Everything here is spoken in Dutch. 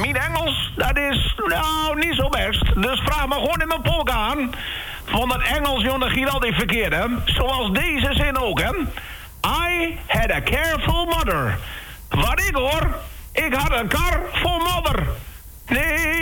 mijn Engels, dat is nou niet zo best. Dus vraag me gewoon in mijn polka aan. Van dat Engels, jongen, dat ging altijd verkeerd, hè. Zoals deze zin ook, hè. I had a careful mother. Wat ik hoor, ik had een kar vol modder. Nee.